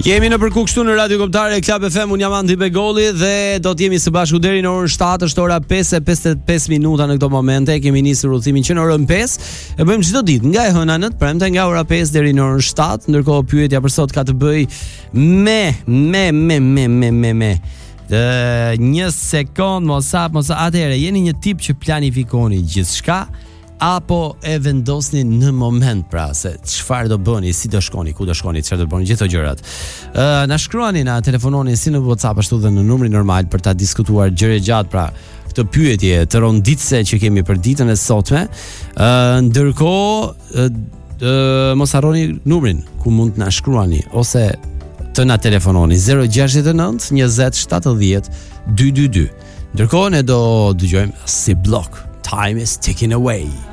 Jemi në përku kështu në Radio Kombëtare Club FM, unë jam Andi Begolli dhe do të jemi së bashku deri në orën 7, është ora 5:55 minuta në këto momente. Kemi nisur udhëtimin që në orën 5 e bëjmë çdo ditë nga e hëna në të premte nga ora 5 deri në orën 7, ndërkohë pyetja për sot ka të bëj me një sekond mos atëherë jeni një tip që planifikoni gjithçka apo e vendosni në moment, pra se çfarë do bëni, si do shkoni, ku do shkoni, çfarë do bëni, gjithë ato gjërat. Na shkruani, na telefononi si në WhatsApp ashtu dhe në numrin normal për ta diskutuar gjëra gjatë, pra këtë pyetje të ronditëse që kemi për ditën e sotme. Ndërkohë mos harroni numrin ku mund të na shkruani ose të na telefononi 069 20 70 222. Ndërkohë ne do dëgjojmë si blok. Time is ticking away.